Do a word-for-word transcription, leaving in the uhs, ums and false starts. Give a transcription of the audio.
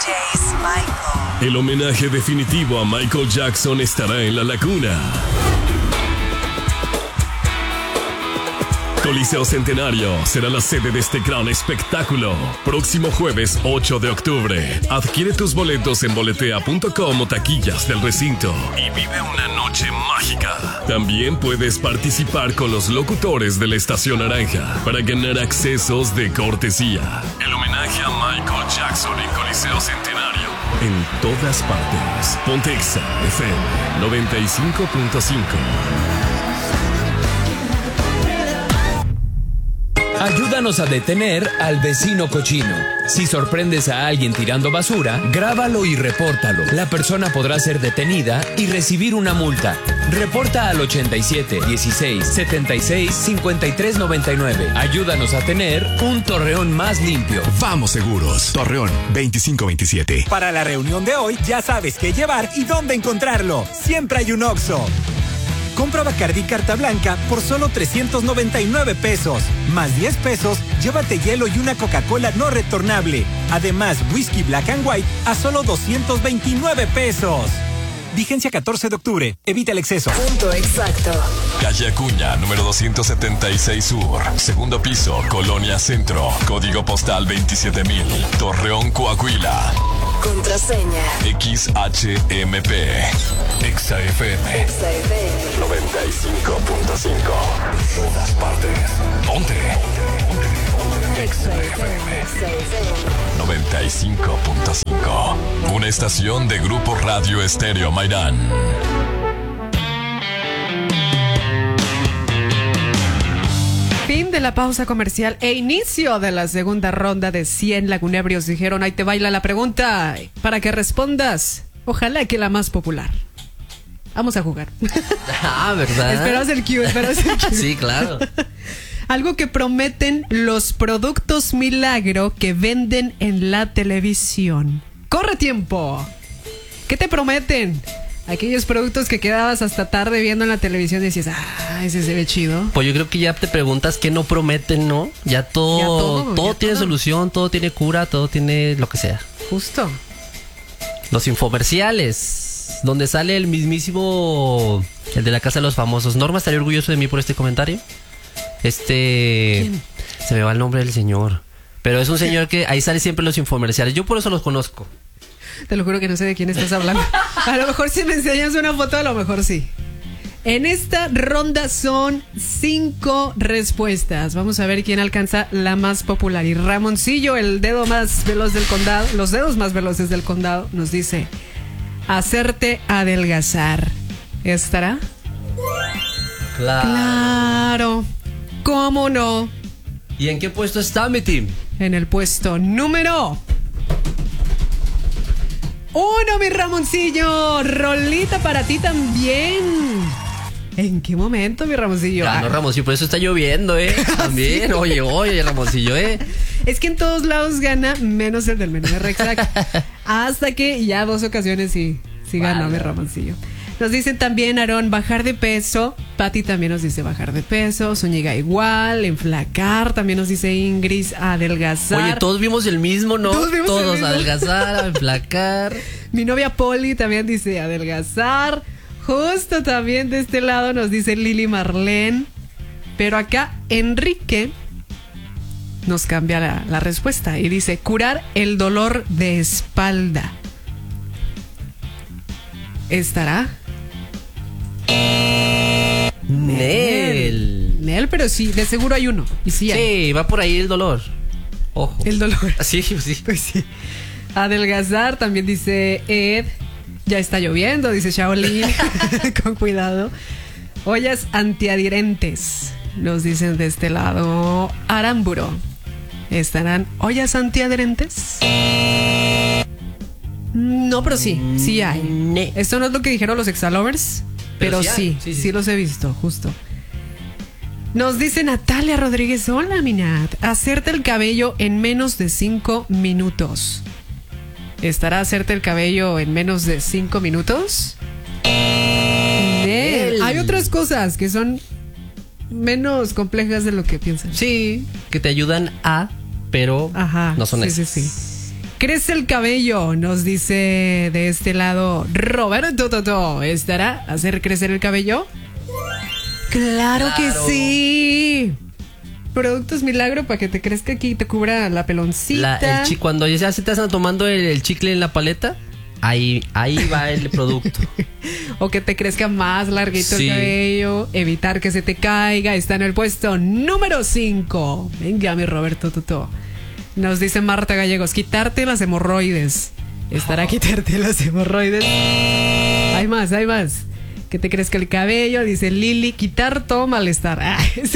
Michael. El homenaje definitivo a Michael Jackson estará en La Laguna. Coliseo Centenario será la sede de este gran espectáculo. Próximo jueves ocho de octubre. Adquiere tus boletos en boletea punto com o taquillas del recinto y vive una noche mágica. También puedes participar con los locutores de la Estación Naranja para ganar accesos de cortesía. El homenaje a Michael Jackson en Coliseo Centenario. En todas partes. Pontexa F M noventa y cinco punto cinco. Ayúdanos a detener al vecino cochino. Si sorprendes a alguien tirando basura, grábalo y repórtalo. La persona podrá ser detenida y recibir una multa. Reporta al ochenta y siete, dieciséis, setenta y seis, cincuenta y tres noventa y nueve. Ayúdanos a tener un Torreón más limpio. Vamos Seguros. Torreón veinticinco veintisiete. Para la reunión de hoy ya sabes qué llevar y dónde encontrarlo. Siempre hay un Oxxo. Compra Bacardí Carta Blanca por solo trescientos noventa y nueve pesos. Más diez pesos, llévate hielo y una Coca-Cola no retornable. Además, whisky Black and White a solo doscientos veintinueve pesos. Vigencia catorce de octubre. Evita el exceso. Punto exacto. Calle Acuña, número doscientos setenta y seis Sur. Segundo piso, Colonia Centro. Código postal veintisiete mil. Torreón, Coahuila. Contraseña. X H M P. Exa F M. Exa F M. noventa y cinco punto cinco. Todas partes. Ponte. Exa F M. noventa y cinco punto cinco. Una estación de Grupo Radio Estéreo Mairán. Fin de la pausa comercial e inicio de la segunda ronda de cien lagunebrios. Dijeron, ahí te baila la pregunta para que respondas. Ojalá que la más popular. Vamos a jugar. Ah, ¿verdad? Esperabas el cue, esperabas el cue. Sí, claro. Algo que prometen los productos milagro que venden en la televisión. ¡Corre tiempo! ¿Qué te prometen? Aquellos productos que quedabas hasta tarde viendo en la televisión y decías, ah, ese se ve chido. Pues yo creo que ya te preguntas qué no prometen, ¿no? Ya todo, Ya todo, todo ya tiene todo. solución, todo tiene cura, todo tiene lo que sea. Justo. Los infomerciales, donde sale el mismísimo, el de la Casa de los Famosos. Norma estaría orgulloso de mí por este comentario. Este... ¿Quién? Se me va el nombre del señor. Pero es un señor que ahí sale siempre en los infomerciales. Yo por eso los conozco. Te lo juro que no sé de quién estás hablando. A lo mejor si me enseñas una foto, a lo mejor sí. En esta ronda son cinco respuestas. Vamos a ver quién alcanza la más popular. Y Ramoncillo, el dedo más veloz del condado, los dedos más veloces del condado, nos dice: hacerte adelgazar. ¿Estará? Claro. Claro. ¿Cómo no? ¿Y en qué puesto está mi team? En el puesto número uno, mi Ramoncillo. Rolita para ti también. ¿En qué momento, mi Ramoncillo? Ya, no, Ramoncillo, por eso está lloviendo, ¿eh? También, oye, oye, Ramoncillo, ¿eh? Es que en todos lados gana menos el del menú de Rexac. Hasta que ya dos ocasiones sí, sí ganó Vale. mi Ramoncillo. Nos dicen también, Aarón, bajar de peso. Pati también nos dice bajar de peso. Zúñiga igual, enflacar. También nos dice Ingrid, adelgazar. Oye, todos vimos el mismo, ¿no? Todos vimos el Todos, mismo. adelgazar, enflacar. Mi novia Poli también dice adelgazar. Justo también de este lado nos dice Lili Marlene. Pero acá Enrique nos cambia la, la respuesta y dice curar el dolor de espalda. ¿Estará? Nel. Nel, pero sí, de seguro hay uno. Y sí hay. Sí, va por ahí el dolor. Ojo. El dolor. Sí, sí. Pues sí. Adelgazar, también dice Ed. Ya está lloviendo, dice Shaolin. Con cuidado. Ollas antiadherentes, nos dicen de este lado. Aramburo. ¿Estarán ollas antiadherentes? No, pero sí, sí hay. Ne. Esto no es lo que dijeron los Exalovers, pero, Pero sí hay. sí, Sí, sí, sí. los he visto, justo. Nos dice Natalia Rodríguez, hola Minat, hacerte el cabello en menos de cinco minutos. ¿Estará hacerte el cabello en menos de cinco minutos? Nel. Hay otras cosas que son menos complejas de lo que piensan. Sí, que te ayudan a, pero Ajá, no son sí, esas. sí, sí. Crece el cabello, nos dice de este lado Roberto Toto. ¿Estará hacer crecer el cabello? Claro, Claro. que sí. Productos milagro para que te crezca aquí y te cubra la peloncita. La- el chi- cuando ya se te están tomando el, el chicle en la paleta, ahí, ahí va el producto. O que te crezca más larguito Sí. el cabello. Evitar que se te caiga. Está en el puesto número cinco. Venga, mi Roberto Toto. Nos dice Marta Gallegos, quitarte las hemorroides. Estará quitarte las hemorroides. Hay más, hay más. Que te crezca el cabello, dice Lili, quitar todo malestar. Ah,